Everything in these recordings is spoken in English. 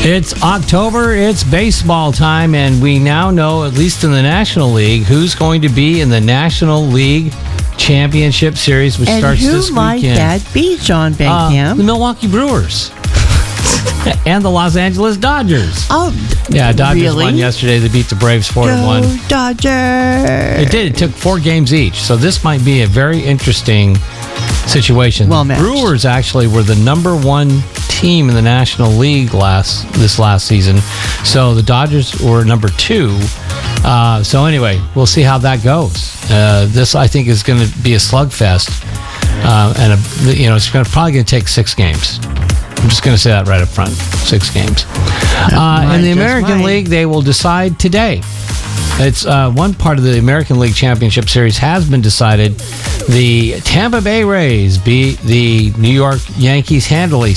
It's October, it's baseball time, and we now know, at least in the National League, who's going to be in the National League Championship Series, which starts this weekend. And who might that be, John Bankham? The Milwaukee Brewers. And the Los Angeles Dodgers. Oh, yeah, Dodgers really? won yesterday. They beat the Braves 4-1. Go Dodgers! It did. It took 4 games each. So this might be a very interesting situation. Well the matched. Brewers actually were the number 1 team in the National League this last season. So the Dodgers were number 2. So anyway, we'll see how that goes. This, I think, is going to be a slugfest. And it's probably going to take 6 games. I'm just going to say that right up front. 6 games. In the American League, they will decide today. It's one part of the American League Championship Series has been decided. The Tampa Bay Rays beat the New York Yankees handily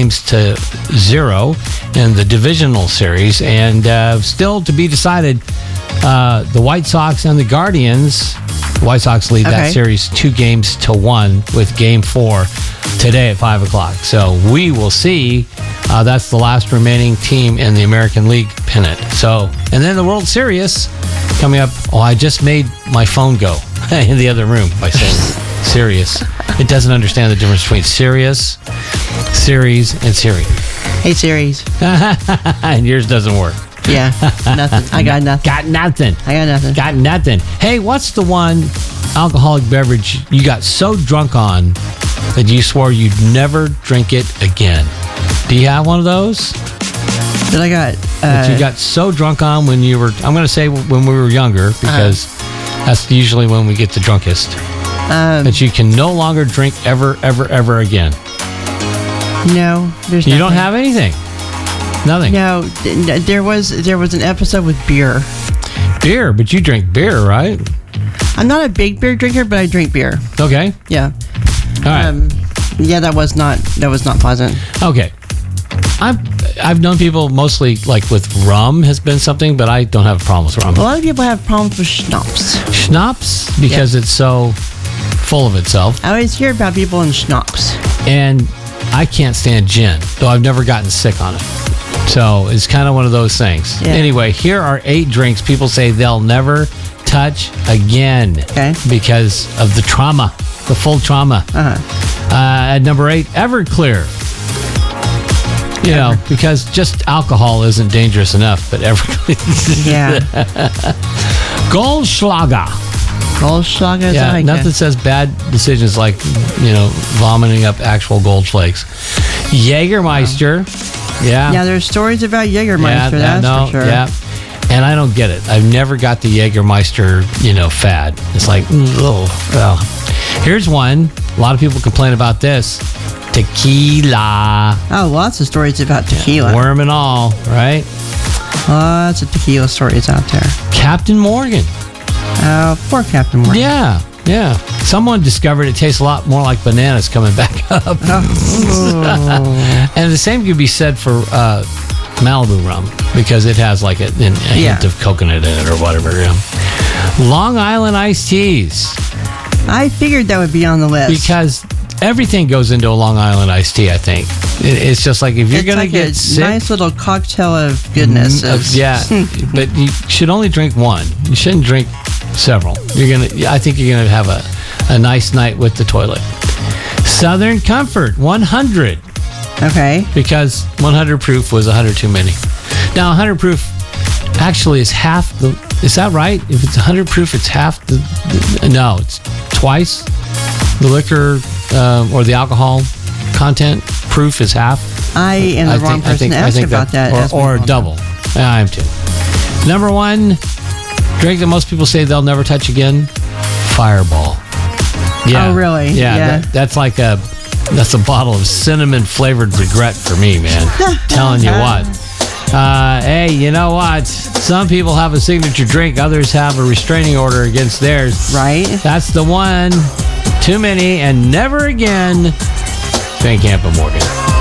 3-0 in the divisional series. And still to be decided, the White Sox and the Guardians. The White Sox lead that series 2-1 with Game 4 today at 5 o'clock. So we will see. That's the last remaining team in the American League pennant. So, and then the World Series coming up. Oh, I just made my phone go in the other room by saying Sirius. It doesn't understand the difference between Sirius, Series, and Siri. Hey, Series. And yours doesn't work. Yeah, nothing. I got nothing. Got nothing. I got nothing. Got nothing. Hey, what's the one alcoholic beverage you got so drunk on that you swore you'd never drink it again? Do you have one of those? That I got. That you got so drunk on when you were, I'm going to say when we were younger, because that's usually when we get the drunkest. That you can no longer drink ever, ever, ever again. No, there's You nothing. don't have anything? Nothing? No, there was an episode with beer. Beer, but you drink beer, right? I'm not a big beer drinker, but I drink beer. Okay. Yeah. All right. Yeah, that was not pleasant. Okay. I've known people mostly like with rum has been something, but I don't have a problem with rum. A lot of people have problems with schnapps. Schnapps, because it's so full of itself. I always hear about people in schnapps. And I can't stand gin, though I've never gotten sick on it. So it's kind of one of those things. Yeah. Anyway, here are 8 drinks people say they'll never touch again because of the trauma, the full trauma. At number 8, Everclear. You know, because just alcohol isn't dangerous enough, but Everclear. Yeah. Goldschlager. Goldschlager is Yeah, nothing says bad decisions like, vomiting up actual gold flakes. Jägermeister. Yeah. Yeah, there's stories about Jägermeister, that's for sure. Yeah. And I don't get it. I've never got the Jägermeister, fad. It's like, well. Here's one. A lot of people complain about this. Tequila. Oh, lots of stories about tequila. Yeah, worm and all, right? Lots of tequila stories out there. Captain Morgan. Poor Captain Morgan. Yeah. Someone discovered it tastes a lot more like bananas coming back up. And the same could be said for Malibu rum, because it has like a hint of coconut in it or whatever. Yeah. Long Island iced teas. I figured that would be on the list. Because everything goes into a Long Island iced tea, I think. It's just like if you're going to get sick. Nice little cocktail of goodness. But you should only drink one. You shouldn't drink several. I think you're going to have a nice night with the toilet. Southern Comfort 100. Okay. Because 100 proof was 100 too many. Now 100 proof actually is half the. Is that right? If it's 100 proof, it's half the. No, it's twice the liquor or the alcohol content. Proof is half. I am the wrong person to ask about that. Or double. Yeah, I am too. Number 1 drink that most people say they'll never touch again. Fireball. Yeah. Oh, really? Yeah. That's like that's a bottle of cinnamon flavored regret for me, man. Telling you what. Hey, you know what? Some people have a signature drink. Others have a restraining order against theirs. Right. That's the one. Too many and never again. Van Camp and Morgan.